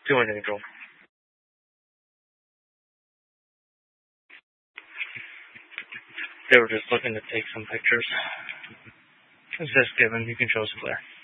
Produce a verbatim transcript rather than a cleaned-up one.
Doing Angel. They were just looking to take some pictures. It's just given. You can show us there.